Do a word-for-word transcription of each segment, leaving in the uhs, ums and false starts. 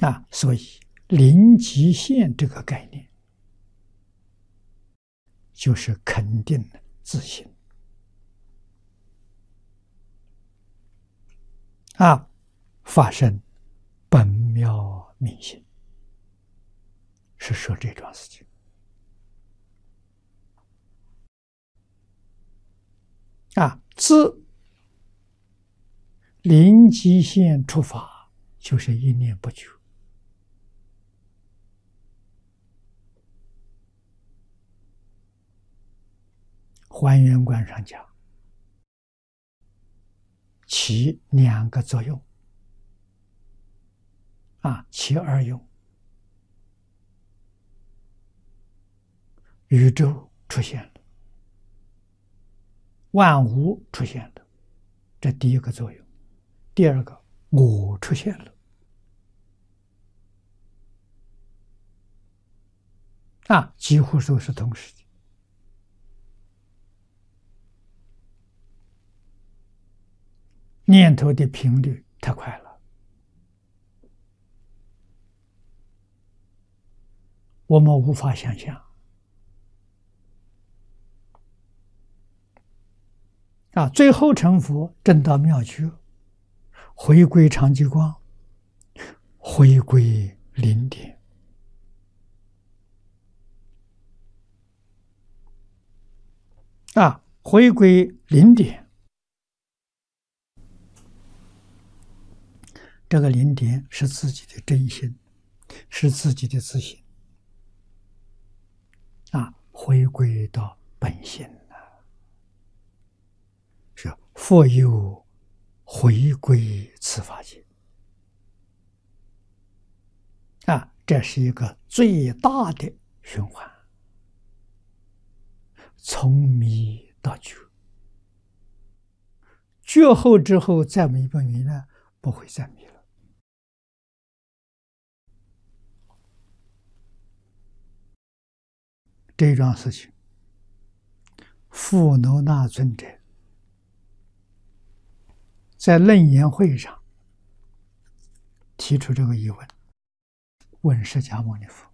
啊，所以零极限这个概念，就是肯定自信啊，发生本妙明心，是说这桩事情啊。自零极限出发，就是一念不绝。还原观上讲，起两个作用啊，起二用，宇宙出现了，万物出现了，这第一个作用。第二个，我出现了啊，几乎都是同时的。念头的频率太快了，我们无法想象啊。最后成佛，证到妙觉，回归常寂光，回归零点啊，回归零点。这个零点是自己的真心，是自己的自信啊，回归到本心了，是复有回归此法界啊，这是一个最大的循环，从迷到觉，觉后之后再迷不迷呢？不会再迷了。这桩事情，富楼那尊者在楞严会上提出这个疑问，问释迦牟尼佛：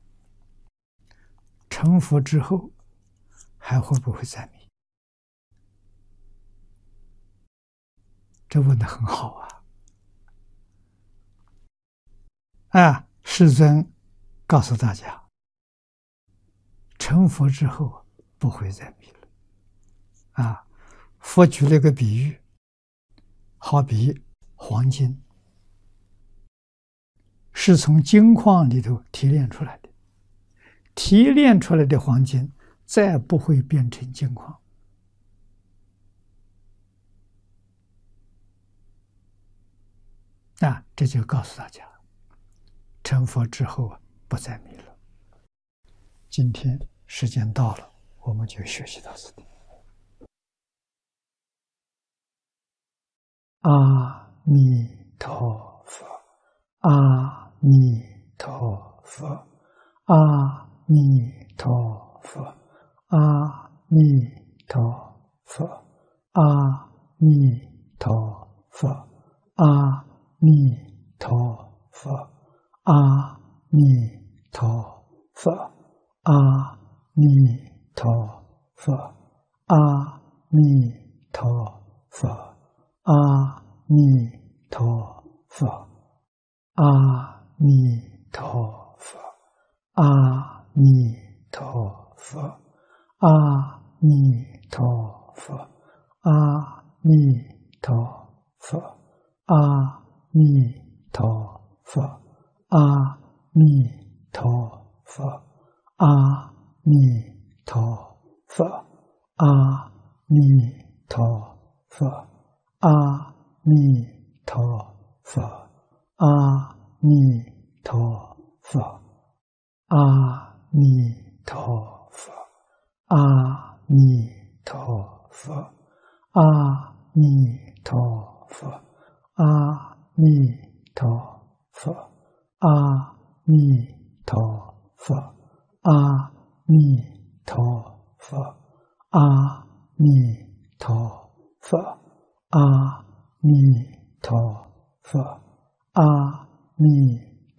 成佛之后还会不会再迷？这问得很好啊！啊，世尊告诉大家，成佛之后不会再迷了。啊，佛举了一个比喻，好比黄金是从金矿里头提炼出来的，提炼出来的黄金再不会变成金矿。啊，这就告诉大家，成佛之后啊，不再迷了。今天时间到了，我们就学习到此地。阿弥陀佛，阿弥陀佛，阿弥陀佛，阿弥陀佛，阿弥陀佛，阿弥陀佛，阿弥陀佛，阿弥陀佛，阿弥陀佛。阿弥陀佛，阿弥陀佛，阿弥陀佛，阿弥陀佛，阿弥陀佛，阿弥陀佛，阿弥陀佛，阿弥陀佛，阿弥陀佛。阿弥陀佛，阿弥陀佛，阿弥陀佛，阿弥陀佛，阿弥陀佛，阿弥陀佛，阿弥陀佛，阿弥陀佛，阿弥陀佛。阿弥陀佛，阿弥